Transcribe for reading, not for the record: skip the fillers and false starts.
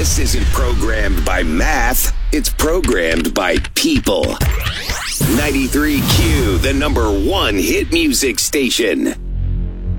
This isn't programmed by math, it's programmed by people. 93Q, the #1 hit music station.